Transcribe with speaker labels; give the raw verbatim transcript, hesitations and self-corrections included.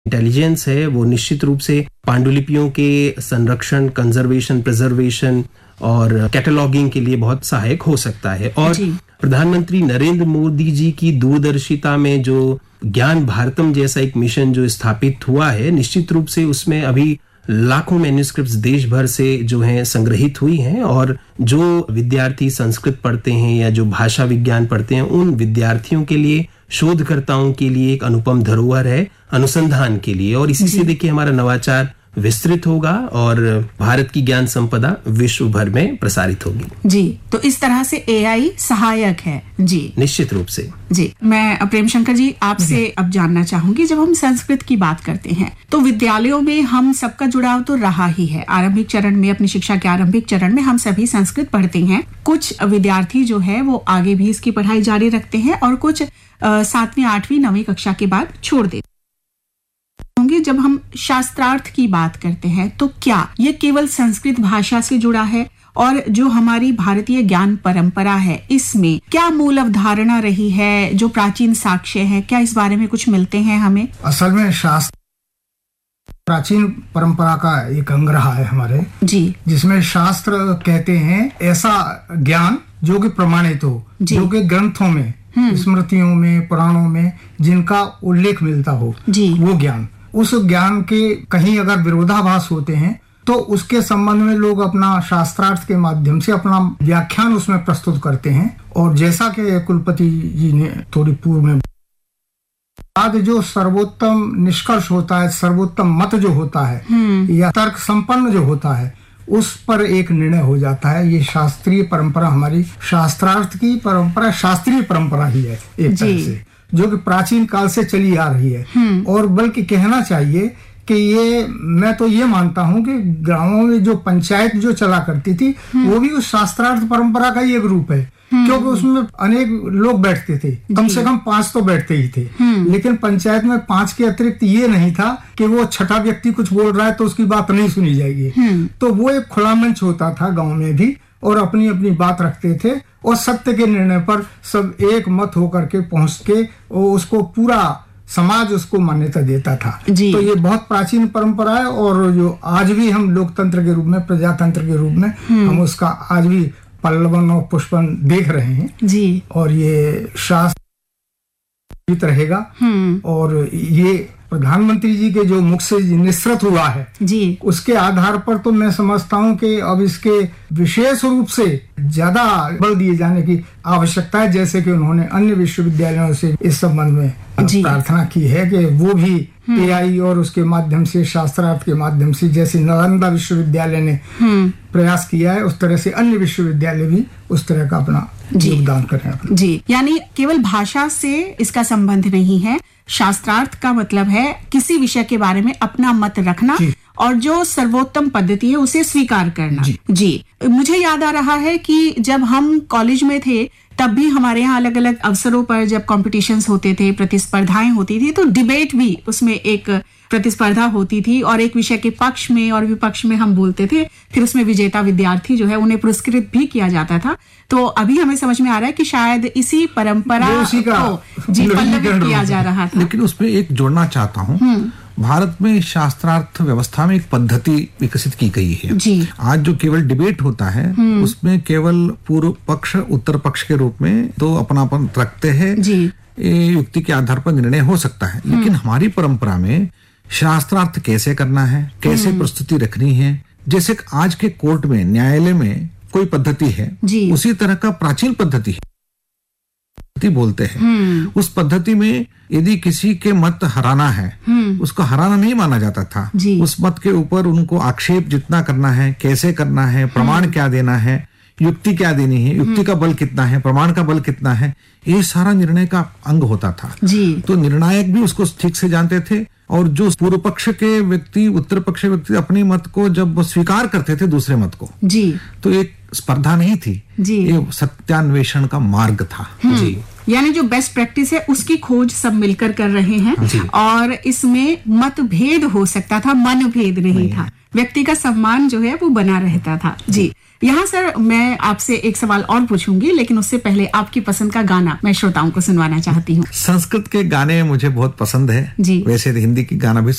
Speaker 1: Intelligence है वो निश्चित रूप से पांडुलिपियों के संरक्षण, कंजर्वेशन, प्रिजर्वेशन और कैटलॉगिंग के लिए बहुत सहायक हो सकता है। और प्रधानमंत्री नरेंद्र मोदी जी की दूरदर्शिता में जो ज्ञान भारतम जैसा एक मिशन जो स्थापित हुआ है, निश्चित रूप से उसमें अभी लाखों मैन्युस्क्रिप्ट्स देश भर से जो हैं संग्रहित हुई हैं, और जो विद्यार्थी संस्कृत पढ़ते हैं या जो भाषा विज्ञान पढ़ते हैं, उन विद्यार्थियों के लिए, शोधकर्ताओं के लिए एक अनुपम धरोहर है अनुसंधान के लिए। और इसी से देखिए हमारा नवाचार विस्तृत होगा और भारत की ज्ञान संपदा विश्व भर में प्रसारित होगी।
Speaker 2: जी, तो इस तरह से एआई सहायक है। जी,
Speaker 1: निश्चित रूप से।
Speaker 2: जी, मैं प्रेम शंकर जी आपसे अब जानना चाहूंगी, जब हम संस्कृत की बात करते हैं तो विद्यालयों में हम सबका जुड़ाव तो रहा ही है। आरंभिक चरण में, अपनी शिक्षा के आरंभिक चरण में हम सभी संस्कृत पढ़ते हैं। कुछ विद्यार्थी जो है वो आगे भी इसकी पढ़ाई जारी रखते हैं और कुछ सातवीं आठवीं नवीं कक्षा के बाद छोड़ देते होंगे। जब हम शास्त्रार्थ की बात करते हैं तो क्या ये केवल संस्कृत भाषा से जुड़ा है, और जो हमारी भारतीय ज्ञान परंपरा है इसमें क्या मूल अवधारणा रही है, जो प्राचीन साक्ष्य है, क्या इस बारे में कुछ मिलते हैं हमें?
Speaker 3: असल में शास्त्र प्राचीन परंपरा का एक अंग रहा है हमारे जी, जिसमें शास्त्र कहते हैं ऐसा ज्ञान जो कि प्रमाणित हो, जो कि ग्रंथों में, स्मृतियों में, पुराणों में जिनका उल्लेख मिलता हो, वो ज्ञान। उस ज्ञान के कहीं अगर विरोधाभास होते हैं तो उसके संबंध में लोग अपना शास्त्रार्थ के माध्यम से अपना व्याख्यान उसमें प्रस्तुत करते हैं। और जैसा कि कुलपति जी ने थोड़ी पूर्व में आज जो सर्वोत्तम निष्कर्ष होता है, सर्वोत्तम मत जो होता है या तर्क संपन्न जो होता है, उस पर एक निर्णय हो जाता है। ये शास्त्रीय परंपरा, हमारी शास्त्रार्थ की परंपरा शास्त्रीय परंपरा ही है एक तरह से, जो कि प्राचीन काल से चली आ रही है। और बल्कि कहना चाहिए कि ये, मैं तो ये मानता हूँ कि गांवों में जो पंचायत जो चला करती थी वो भी उस शास्त्रार्थ परंपरा का ही एक रूप है, क्योंकि उसमें अनेक लोग बैठते थे, कम से कम पांच तो बैठते ही थे। लेकिन पंचायत में पांच के अतिरिक्त ये नहीं था कि वो छठा व्यक्ति कुछ बोल रहा है तो उसकी बात नहीं सुनी जाएगी। तो वो एक खुला मंच होता था गांव में भी, और अपनी अपनी बात रखते थे और सत्य के निर्णय पर सब एक मत होकर के पहुंच के उसको पूरा समाज उसको मान्यता देता था। तो ये बहुत प्राचीन परंपरा है, और जो आज भी हम लोकतंत्र के रूप में, प्रजातंत्र के रूप में हम उसका आज भी पल्लवन और पुष्पन देख रहे हैं जी। और ये शास्त्र रहेगा, और ये प्रधानमंत्री जी के जो मुख से निसृत हुआ है जी, उसके आधार पर तो मैं समझता हूँ कि अब इसके विशेष रूप से ज्यादा बल दिए जाने की आवश्यकता है, जैसे कि उन्होंने अन्य विश्वविद्यालयों से इस संबंध में प्रार्थना की है कि वो भी एआई और उसके माध्यम से, शास्त्रार्थ के माध्यम से, जैसे नालंदा विश्वविद्यालय ने प्रयास किया है, उस तरह से अन्य विश्वविद्यालय भी उस तरह का अपना योगदान करें जी।
Speaker 2: यानी केवल भाषा से इसका संबंध नहीं है, शास्त्रार्थ का मतलब है किसी विषय के बारे में अपना मत रखना और जो सर्वोत्तम पद्धति है उसे स्वीकार करना जी।, जी मुझे याद आ रहा है कि जब हम कॉलेज में थे तब भी हमारे यहाँ अलग अलग अवसरों पर जब कॉम्पिटिशन्स होते थे, प्रतिस्पर्धाएं होती थी, तो डिबेट भी उसमें एक प्रतिस्पर्धा होती थी और एक विषय के पक्ष में और विपक्ष में हम बोलते थे। फिर उसमें विजेता विद्यार्थी जो है उन्हें पुरस्कृत भी किया जाता था। तो अभी हमें समझ में आ रहा है कि शायद इसी परंपरा को जी पल्लवित किया जा रहा था।
Speaker 4: लेकिन उसमें एक जोड़ना चाहता हूँ, भारत में शास्त्रार्थ व्यवस्था में एक पद्धति विकसित की गई है जी। आज जो केवल डिबेट होता है उसमें केवल पूर्व पक्ष उत्तर पक्ष के रूप में तो अपनापन रखते हैं, युक्ति के आधार पर निर्णय हो सकता है। लेकिन हमारी परंपरा में शास्त्रार्थ कैसे करना है, कैसे प्रस्तुति रखनी है, जैसे आज के कोर्ट में, न्यायालय में कोई पद्धति है, उसी तरह का प्राचीन पद्धति है बोलते हैं। उस पद्धति में यदि किसी के मत हराना है, उसको हराना नहीं माना जाता था। उस मत के ऊपर उनको आक्षेप जितना करना है, कैसे करना है, प्रमाण क्या देना है, युक्ति क्या देनी है, युक्ति का बल कितना है, प्रमाण का बल कितना है, ये सारा निर्णय का अंग होता था जी। तो निर्णायक भी उसको ठीक से जानते थे, और जो पूर्व पक्ष के व्यक्ति, उत्तर पक्ष के व्यक्ति अपने मत को जब स्वीकार करते थे दूसरे मत को जी, तो एक स्पर्धा नहीं थी जी, ये सत्यान्वेषण का मार्ग था जी।
Speaker 2: यानी जो बेस्ट प्रैक्टिस है उसकी खोज सब मिलकर कर रहे हैं, और इसमें मतभेद हो सकता था, मनभेद नहीं, नहीं था, व्यक्ति का सम्मान जो है वो बना रहता था जी। यहाँ सर मैं आपसे एक सवाल और पूछूंगी, लेकिन उससे पहले आपकी पसंद का गाना मैं श्रोताओं को सुनवाना चाहती हूँ।
Speaker 4: संस्कृत के गाने मुझे बहुत पसंद है जी। वैसे हिंदी की गाना भी